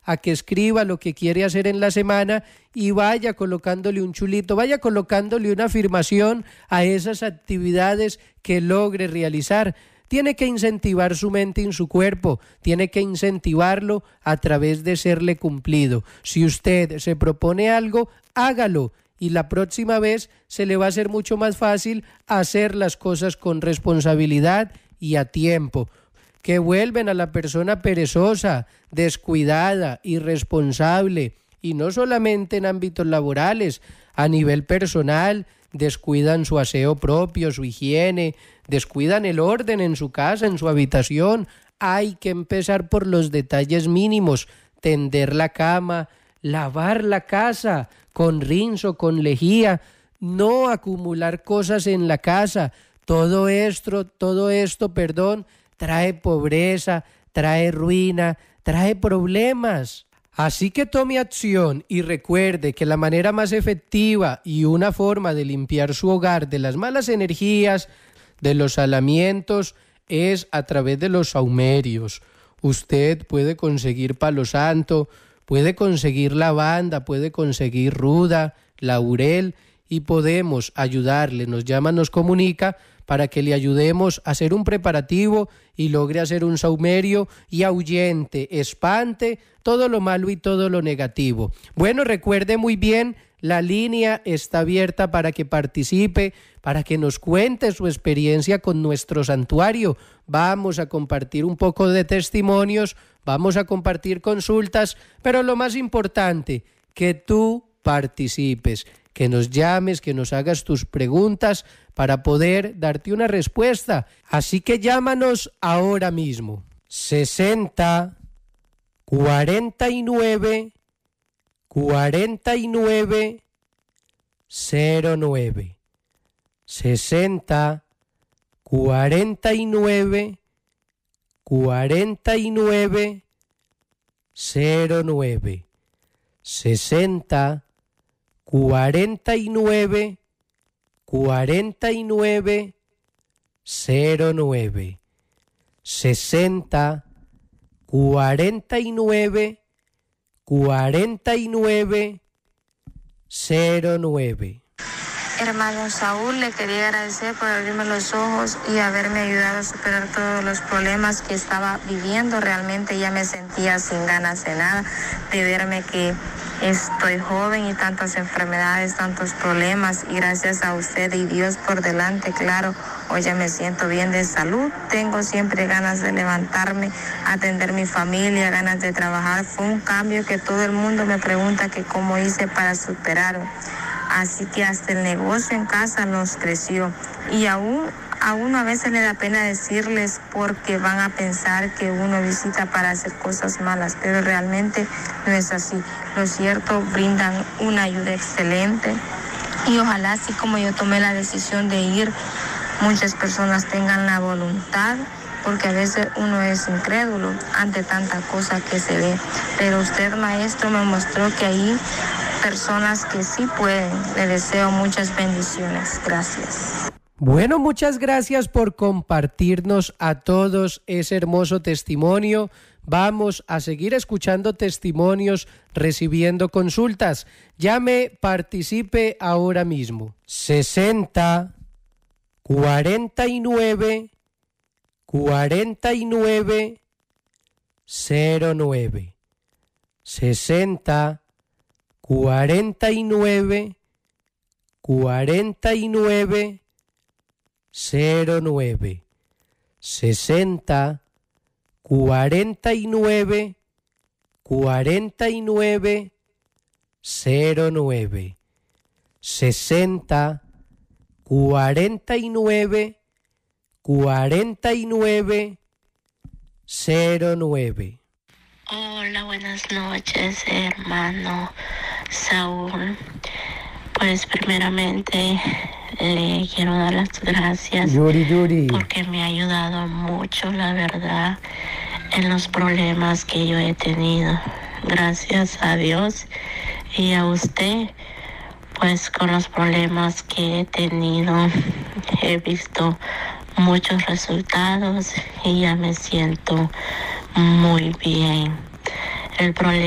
a que escriba lo que quiere hacer en la semana y vaya colocándole un chulito, vaya colocándole una afirmación a esas actividades que logre realizar. Tiene que incentivar su mente y su cuerpo, tiene que incentivarlo a través de serle cumplido. Si usted se propone algo, hágalo y la próxima vez se le va a hacer mucho más fácil hacer las cosas con responsabilidad y a tiempo. Que vuelven a la persona perezosa, descuidada, irresponsable, y no solamente en ámbitos laborales, a nivel personal, descuidan su aseo propio, su higiene, descuidan el orden en su casa, en su habitación. Hay que empezar por los detalles mínimos, tender la cama, lavar la casa con rinzo, con lejía, no acumular cosas en la casa. Todo esto, trae pobreza, trae ruina, trae problemas. Así que tome acción y recuerde que la manera más efectiva y una forma de limpiar su hogar de las malas energías, de los salamientos, es a través de los saumerios. Usted puede conseguir palo santo, puede conseguir lavanda, puede conseguir ruda, laurel y podemos ayudarle. Nos llama, nos comunica para que le ayudemos a hacer un preparativo y logre hacer un saumerio y ahuyente, espante todo lo malo y todo lo negativo. Bueno, recuerde muy bien, la línea está abierta para que participe, para que nos cuente su experiencia con nuestro santuario. Vamos a compartir un poco de testimonios, vamos a compartir consultas, pero lo más importante, que tú participes, que nos llames, que nos hagas tus preguntas para poder darte una respuesta. Así que llámanos ahora mismo. 60 49 49 09. 60 49 49 09. 60 49 49 09. 60 49 49 09. Hermano Saúl, le quería agradecer por abrirme los ojos y haberme ayudado a superar todos los problemas que estaba viviendo. Realmente ya me sentía sin ganas de nada, de verme que estoy joven y tantas enfermedades, tantos problemas, y gracias a usted y Dios por delante, claro, hoy ya me siento bien de salud. Tengo siempre ganas de levantarme, atender mi familia, ganas de trabajar. Fue un cambio que todo el mundo me pregunta que cómo hice para superarlo. Así que hasta el negocio en casa nos creció. Y a uno a veces le da pena decirles porque van a pensar que uno visita para hacer cosas malas, pero realmente no es así. Lo cierto, brindan una ayuda excelente y ojalá, así como yo tomé la decisión de ir, muchas personas tengan la voluntad, porque a veces uno es incrédulo ante tanta cosa que se ve. Pero usted, maestro, me mostró que hay personas que sí pueden. Le deseo muchas bendiciones. Gracias. Bueno, muchas gracias por compartirnos a todos ese hermoso testimonio. Vamos a seguir escuchando testimonios, recibiendo consultas. Llame, participe ahora mismo. 60 49 49 09. 60 49 49 09. 60 49 49 09. 60 49 49 09. Hola, buenas noches, hermano Saúl. Pues primeramente le quiero dar las gracias porque me ha ayudado mucho, la verdad, en los problemas que yo he tenido. Gracias a Dios y a usted, pues con los problemas que he tenido he visto muchos resultados y ya me siento muy bien. El problema